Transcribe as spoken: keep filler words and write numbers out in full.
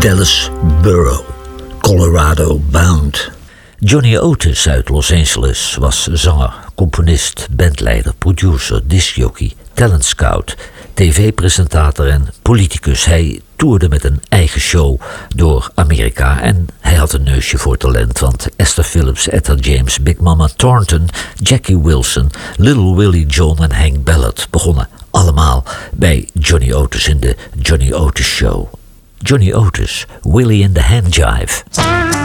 Dallas Borough, Colorado Bound. Johnny Otis uit Los Angeles was zanger, componist, bandleider, producer, discjockey, talent scout, tv-presentator en politicus. Hij toerde met een eigen show door Amerika en hij had een neusje voor talent, want Esther Phillips, Etta James, Big Mama Thornton, Jackie Wilson, Little Willie John en Hank Ballard begonnen allemaal bij Johnny Otis in de Johnny Otis Show. Johnny Otis, Willie in the Hand Jive.